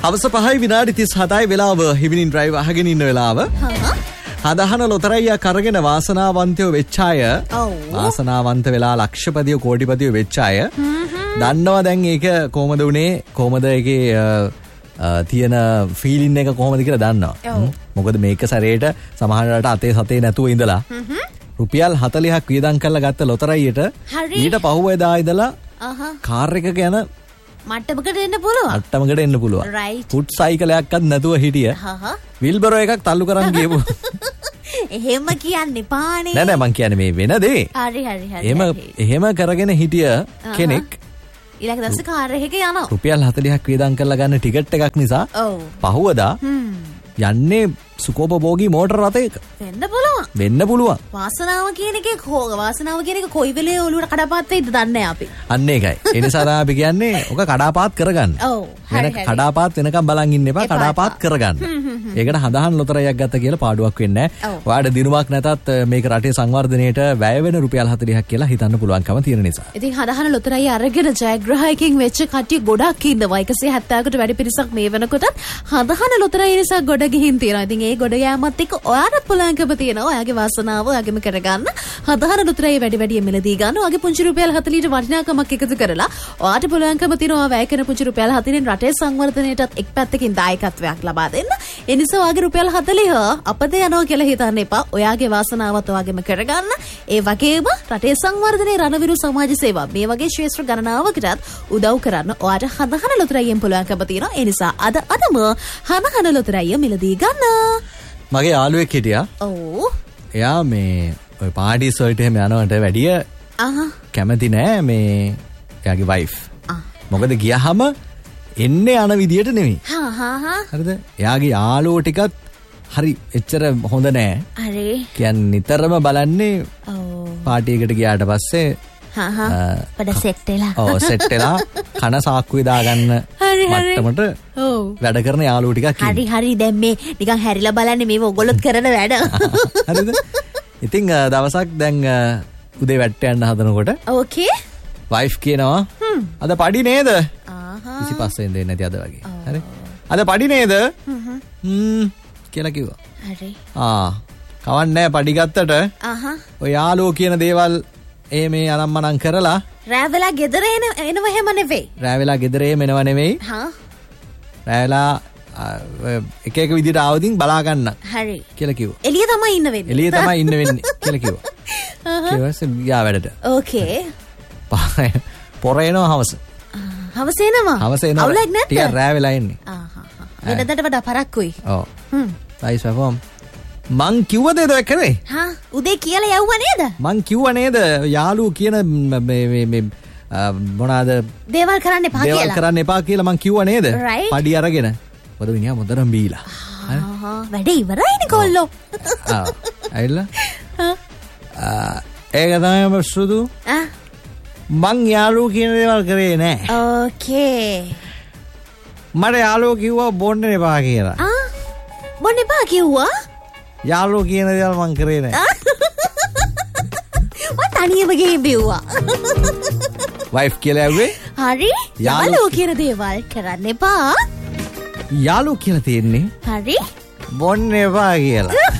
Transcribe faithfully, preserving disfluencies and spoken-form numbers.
අවස පහයි විනාඩි තිස් හතයි වෙලාව හිමිනින් ඩ්‍රයිව් අහගෙන ඉන්න වෙලාව. හදහන ලොතරැයියක් කරගෙන වාසනාවන්තයෝ වෙච්ච අය වාසනාවන්ත වෙලා ලක්ෂපතියෝ කෝටිපතියෝ වෙච්ච අය දන්නවා දැන් ඒක කොහමද උනේ කොහමද ඒකේ තියෙන ෆීලින් එක කොහමද කියලා දන්නවා. මොකද මේක සැරේට සමහරවිට අතේ සතේ නැතුව ඉඳලා රුපියල් හතළිහක් වියදම් කරලා ගත්ත ලොතරැයියට ඊට පහුවෙදා ඉඳලා කාර් එකක යන මට්ටමකට එන්න පුළුවන්. මට්ටමකට එන්න පුළුවන්. ෆුට් සයිකලයක්වත් නැතුව හිටිය. විල්බරෝ එකක් තල්ලු කරන් ගියපු. එහෙම කියන්න එපානේ. නෑ නෑ මං කියන්නේ මේ වෙන දේ. හරි හරි හරි. එහෙම එහෙම කරගෙන හිටිය කෙනෙක් ඊළඟ දවසේ කාර් එකක යනවා. රුපියල් හතළිහක් වියදම් කරලා ගන්න ටිකට් එකක් නිසා පහුවදා යන්නේ සුකෝපභෝගී මෝටර රථයක. වෙන්න පුළුවන්. වෙන්න පුළුවන්. වාසනාව කියන එකේ කෝ වාසනාව කියන එක කොයි වෙලේ ඔලුවට කඩාපාත් වෙයිද දන්නේ නැහැ අපි. අන්න ඒකයි. ඒ නිසා අපි කියන්නේ ඔක කඩාපාත් කරගන්න. ඔව්. වෙන කඩාපාත් වෙනකම් බලන් ඉන්න එපා. කඩාපාත් කරගන්න. ඒකට හදහන් ලොතරැයියක් ගත්ත කියලා පාඩුවක් වෙන්නේ නැහැ. ඔයාලට දිනුවක් නැතත් මේක රටේ සංවර්ධනයට වැය වෙන රුපියල් හතළිහක් කියලා හිතන්න පුළුවන්කම තියෙන නිසා. ඉතින් හදහන ලොතරැයිය අරගෙන ජයග්‍රාහකකින් වෙච්ච කට්ටිය ගොඩක් ඉන්නවා. එකසිය හැත්තෑවකට වැඩි පිරිසක් මේ වෙනකොටත් හදහන ලොතරැයිය නිසා ගොඩ ගිහින් තියෙනවා. ඉතින් ඒ ගොඩ යෑමත් එක්ක ඔයාලට පුළුවන්කම තියෙනවා. ඔයාගේ වාසනාව ඔයාගෙම කරගන්න. හදහන ලොතරැයිය වැඩි වැඩියෙන් මිලදී ගන්න. ඔයාගේ පුංචි රුපියල් හතළිහට වටිනාකමක් එකතු කරලා ඔයාට පුළුවන්කම තියෙනවා වැය කරන පුංචි රුපියල් හතළිහෙන් රටේ සංවර්ධනයටත් එක් පැත්තකින් දායකත්වයක් ලබා දෙන්න. ඒ නිසා ඔයාගේ රුපියල් හතළිහ අපද යනවා කියලා හිතන්න එපා. ඔයාගේ වාසනාවත් ඔයාගෙම කරගන්න. ඒ වගේම රටේ සංවර්ධනයේ රණවිරු සමාජ සේවා මේ වගේ ශාස්ත්‍ර ගණනාවකටත් උදව් කරන්න ඔයාට හදහන ලොතරැයියෙන් පුළුවන්කම තියෙනවා. ඒ නිසා අද අදම හදහන ලොතරැයිය මිලදී ගන්න. මගේ යාළුවෙක් හිටියා. ඔව්. එයා මේ ඔය පාටිස් වලට එහෙම යනවට වැඩිය කැමති නෑ මේ එයාගේ වයිෆ්. මොකද ගියහම එන්නේ යන විදියට නෙමෙයි. හා හා හා. හරිද? එයාගේ යාළුවෝ ටිකත් හරි එච්චර හොඳ නෑ. හරි. කියන්නේ නිතරම බලන්නේ ඔව්. පාටි එකට ගියාට පස්සේ හා හා. පොඩ සෙට් වෙලා. ඔව් සෙට් වෙලා කන සාක්කුවේ දාගන්න මට්ටමට ඔව් වැඩ කරන යාළුවෝ ටිකක් ඉන්නවා. හරි හරි දැන් මේ නිකන් හැරිලා බලන්නේ මේව ඔයගොල්ලොත් කරන වැඩ. හරිද? ඉතින් දවසක් දැන් උදේ වැට්ට යන්න හදනකොට ඕකේ වයිෆ් කියනවා අද පඩි නේද? විසිපස් වෙනිදා නැති අද වගේ. හරි. අද පඩි නේද? හ්ම් කියලා කිව්වා. හරි. ආ කවන්නේ නැහැ පඩි ගත්තට. ආහ්. ඔය යාළුවෝ කියන දේවල් ඒ මේ අනම්මනම් කරලා රෑ වෙලා ගෙදර එන එනව හැම නෙවෙයි. රෑ වෙලා ගෙදර එම එනව නෙවෙයි. හා. රෑ වෙලා එක එක විදිහට ආවදින් බලා ගන්න. හරි. කියලා කිව්වා. එළිය තමයි ඉන්න වෙන්නේ. එළිය තමයි ඉන්න වෙන්නේ කියලා කිව්වා. ඊට ගියා වැඩට. ඕකේ. පොර එනවා හවස. හවස එනවා. හවස එනවා. අවුලක් නැද්ද? ටිකක් රෑ වෙලා එන්නේ. ආ හා හා. වෙනදට වඩා පරක්කුයි. ඔව්. හ්ම්. සයිස් වෆම්. මං කිව්වද ඒක කරේ? හා උදේ කියලා යවුවා නේද? මං කිව්වා නේද යාළුවෝ කියන මේ මේ මේ මොනවාද දේවල් කරන්න එපා කියලා. දේවල් කරන්න එපා කියලා මං කිව්වා නේද? පඩි අරගෙන. මොකද මිනිහා මොතරම් බීලා. ආහා වැඩේ ඉවරයිනේ කොල්ලෝ. ආ ඇයිලා? ආ ඒක තමයි සුදු. ආ මං යාළුවෝ කියන දේවල් කරේ නෑ. ඕකේ. මට යාළුවෝ කිව්වා බොන්න එපා කියලා. ආ බොන්න එපා කිව්වා? යාළුවෝ කියන දේවල් මං කරේ නෑ. මං තනියම ගිහින් බිව්වා. වයිෆ් කියලා ඇව්වේ? හරි. යාළුවෝ කියන දේවල් කරන්න එපා. යාළුවෝ කියලා තියෙන්නේ. හරි. බොන්න එපා කියලා.